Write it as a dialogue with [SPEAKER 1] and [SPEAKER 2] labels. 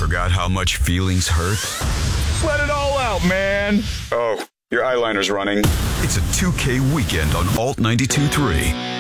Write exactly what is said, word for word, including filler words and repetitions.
[SPEAKER 1] Forgot how much feelings hurt?
[SPEAKER 2] Let it all out, man.
[SPEAKER 3] Oh, your eyeliner's running.
[SPEAKER 1] It's a two K weekend on Alt ninety-two point three.